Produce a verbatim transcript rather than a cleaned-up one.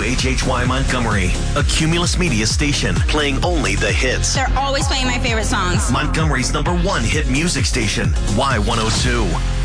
H H Y Montgomery, a Cumulus Media station playing only the hits. They're always playing my favorite songs. Montgomery's number one hit music station, Y one oh two.